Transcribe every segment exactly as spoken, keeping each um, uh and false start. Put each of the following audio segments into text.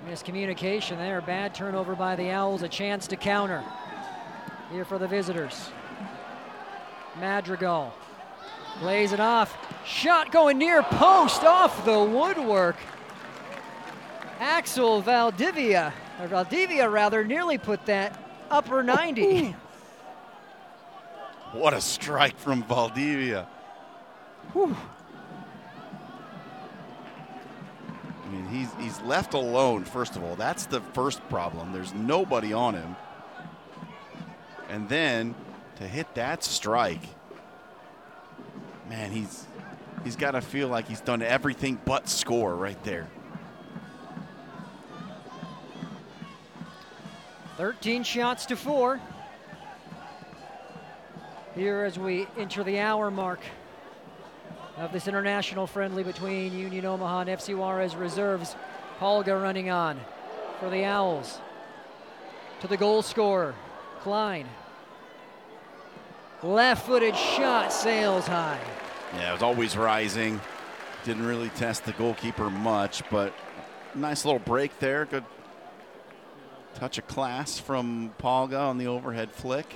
Miscommunication there. Bad turnover by the Owls. A chance to counter here for the visitors. Madrigal lays it off. Shot going near post off the woodwork. Axel Valdivia, or Valdivia rather, nearly put that upper ninety. What a strike from Valdivia. Whew. I mean, he's, he's left alone, first of all. That's the first problem. There's nobody on him. And then to hit that strike, man, he's he's got to feel like he's done everything but score right there. thirteen shots to four. Here as we enter the hour mark of this international friendly between Union Omaha and F C Juarez reserves. Polga running on for the Owls. To the goal scorer, Klein. Left-footed shot sails high. Yeah, it was always rising. Didn't really test the goalkeeper much, but nice little break there. Good touch of class from Polga on the overhead flick.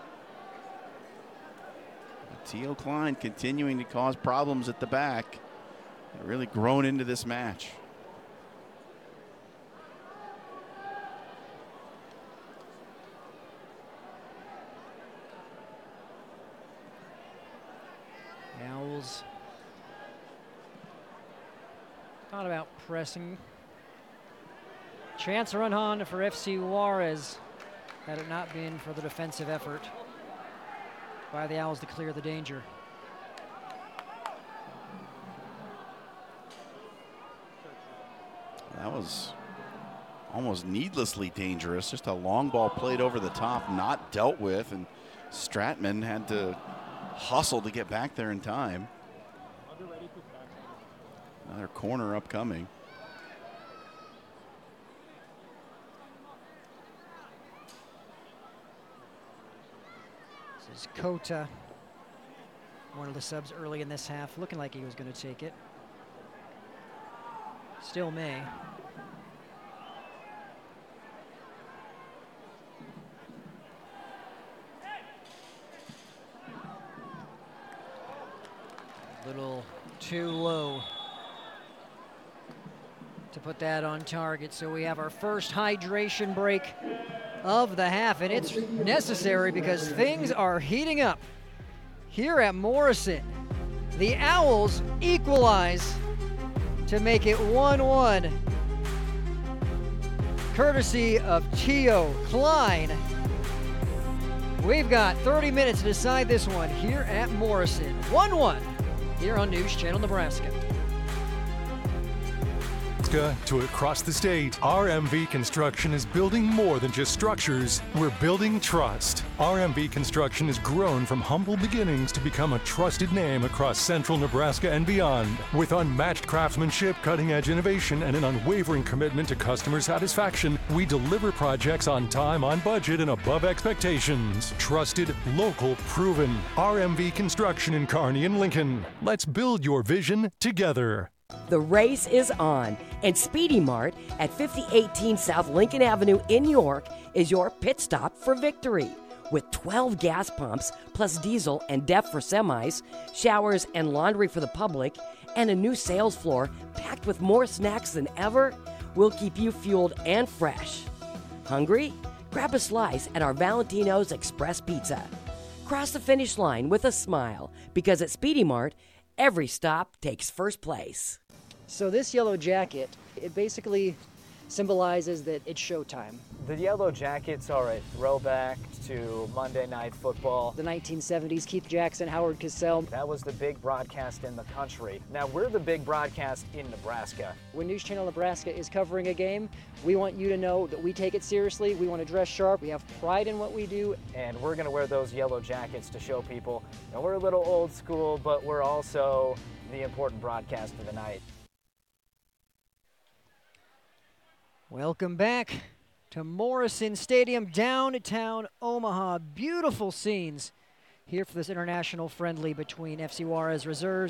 Theo Klein continuing to cause problems at the back. Really grown into this match. The Owls thought about pressing. Chance to run on for F C Juarez had it not been for the defensive effort by the Owls to clear the danger. That was almost needlessly dangerous. Just a long ball played over the top, not dealt with, and Stratman had to hustle to get back there in time. Another corner upcoming. This is Kota, one of the subs early in this half, looking like he was going to take it. Still may. Little too low to put that on target. So we have our first hydration break of the half, and it's necessary because things are heating up here at Morrison. The Owls equalize to make it one one, courtesy of Theo Klein. We've got thirty minutes to decide this one here at Morrison. one one here on News Channel Nebraska. To across the state, R M V Construction is building more than just structures. We're building trust. R M V Construction has grown from humble beginnings to become a trusted name across central Nebraska and beyond. With unmatched craftsmanship, cutting-edge innovation, and an unwavering commitment to customer satisfaction, we deliver projects on time, on budget, and above expectations. Trusted, local, proven. R M V Construction in Kearney and Lincoln. Let's build your vision together. The race is on, and Speedy Mart at fifty eighteen South Lincoln Avenue in York is your pit stop for victory. With twelve gas pumps, plus diesel and D E F for semis, showers and laundry for the public, and a new sales floor packed with more snacks than ever, we'll keep you fueled and fresh. Hungry? Grab a slice at our Valentino's Express Pizza. Cross the finish line with a smile, because at Speedy Mart, every stop takes first place. So this yellow jacket, it basically symbolizes that it's showtime. The Yellow Jackets are a throwback to Monday Night Football. The nineteen seventies, Keith Jackson, Howard Cosell. That was the big broadcast in the country. Now we're the big broadcast in Nebraska. When News Channel Nebraska is covering a game, we want you to know that we take it seriously. We want to dress sharp. We have pride in what we do. And we're going to wear those yellow jackets to show people. Now we're a little old school, but we're also the important broadcast of the night. Welcome back to Morrison Stadium, downtown Omaha. Beautiful scenes here for this international friendly between F C Juarez reserves